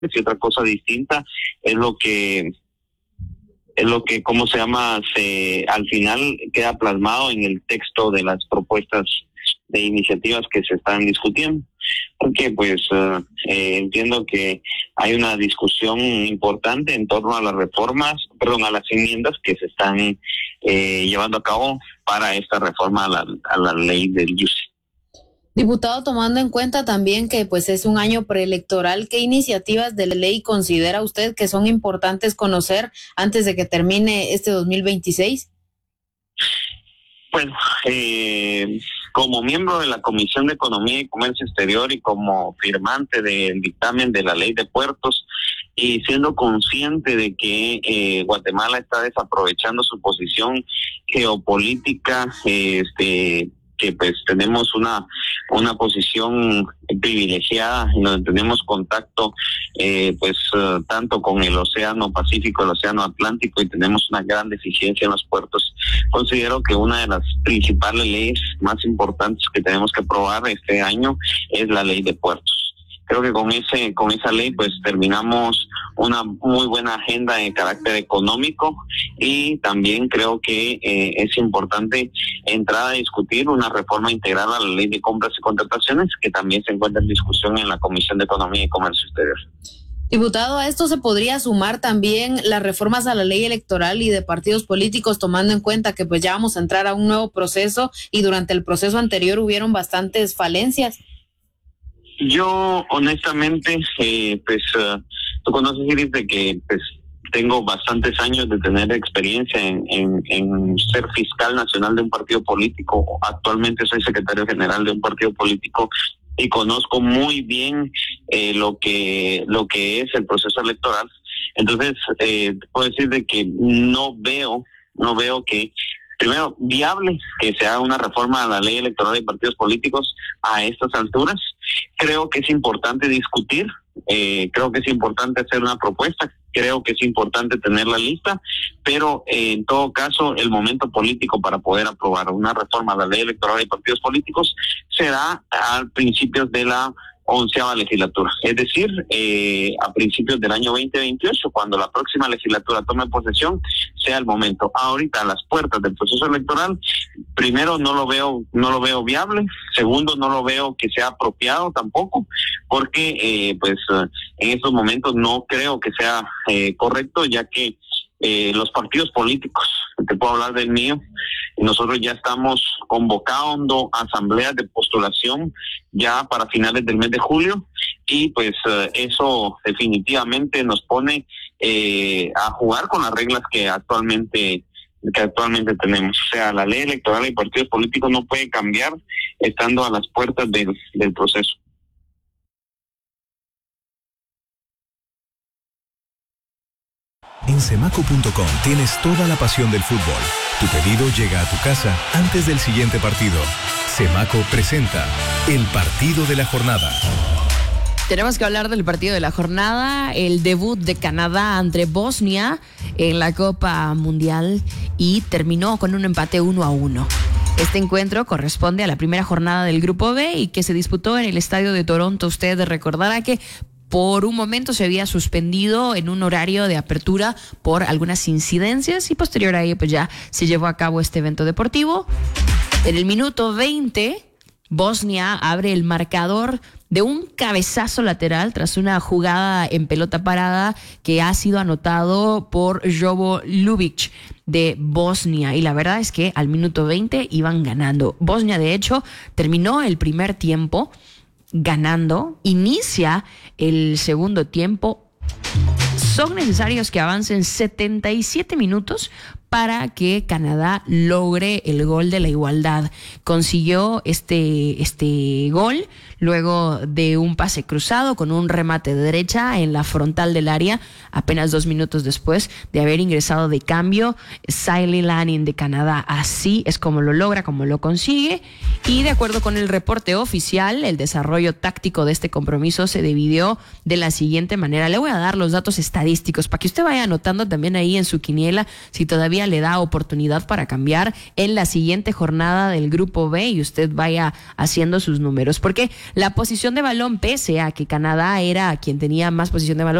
y otra cosa distinta es lo que ¿cómo se llama? Al final queda plasmado en el texto de las propuestas de iniciativas que se están discutiendo. Porque pues entiendo que hay una discusión importante en torno a las a las enmiendas que se están llevando a cabo para esta reforma a la ley del IUCE. Diputado, tomando en cuenta también que pues es un año preelectoral, ¿qué iniciativas de ley considera usted que son importantes conocer antes de que termine este 2026? Bueno, como miembro de la Comisión de Economía y Comercio Exterior y como firmante del dictamen de la Ley de Puertos, y siendo consciente de que Guatemala está desaprovechando su posición geopolítica, que pues tenemos una posición privilegiada en donde tenemos contacto tanto con el Océano Pacífico, el Océano Atlántico, y tenemos una gran deficiencia en los puertos. Considero que una de las principales leyes más importantes que tenemos que aprobar este año es la ley de puertos. Creo que con esa ley pues terminamos una muy buena agenda de carácter económico, y también creo que es importante entrar a discutir una reforma integral a la ley de compras y contrataciones, que también se encuentra en discusión en la Comisión de Economía y Comercio Exterior. Diputado, a esto se podría sumar también las reformas a la ley electoral y de partidos políticos, tomando en cuenta que pues ya vamos a entrar a un nuevo proceso y durante el proceso anterior hubieron bastantes falencias. Yo, honestamente, tú conoces, Iris, de que tengo bastantes años de tener experiencia en ser fiscal nacional de un partido político. Actualmente soy secretario general de un partido político y conozco muy bien lo que es el proceso electoral. Entonces, puedo decir de que no veo que primero viable que se haga una reforma a la ley electoral de partidos políticos a estas alturas. Creo que es importante discutir, creo que es importante hacer una propuesta, creo que es importante tener la lista, pero en todo caso el momento político para poder aprobar una reforma a la ley electoral de partidos políticos será a principios de la 11ª legislatura, es decir, a principios del año 2028, cuando la próxima legislatura tome posesión, sea el momento. Ahorita, a las puertas del proceso electoral, primero no lo veo viable, segundo no lo veo que sea apropiado tampoco, porque en estos momentos no creo que sea correcto, ya que los partidos políticos, te puedo hablar del mío, nosotros ya estamos convocando asambleas de postulación ya para finales del mes de julio, y eso definitivamente nos pone a jugar con las reglas que actualmente tenemos. O sea, la ley electoral y partidos políticos no puede cambiar estando a las puertas del proceso. En Cemaco.com tienes toda la pasión del fútbol. Tu pedido llega a tu casa antes del siguiente partido. Cemaco presenta el partido de la jornada. Tenemos que hablar del partido de la jornada, el debut de Canadá ante Bosnia en la Copa Mundial, y terminó con un empate 1-1. Este encuentro corresponde a la primera jornada del Grupo B y que se disputó en el Estadio de Toronto. Usted recordará que por un momento se había suspendido en un horario de apertura por algunas incidencias, y posterior a ello pues ya se llevó a cabo este evento deportivo. En el minuto 20, Bosnia abre el marcador de un cabezazo lateral tras una jugada en pelota parada que ha sido anotado por Jovo Ljubic de Bosnia, y la verdad es que al minuto 20 iban ganando. Bosnia, de hecho, terminó el primer tiempo ganando, inicia el segundo tiempo. Son necesarios que avancen 77 minutos para que Canadá logre el gol de la igualdad. Consiguió este gol luego de un pase cruzado con un remate de derecha en la frontal del área, apenas 2 minutos después de haber ingresado de cambio Saili Lanin de Canadá. Así es como lo logra, como lo consigue, y de acuerdo con el reporte oficial, el desarrollo táctico de este compromiso se dividió de la siguiente manera. Le voy a dar los datos estadísticos para que usted vaya anotando también ahí en su quiniela, si todavía todavía le da oportunidad para cambiar en la siguiente jornada del Grupo B y usted vaya haciendo sus números, porque la posición de balón, pese a que Canadá era quien tenía más posición de balón,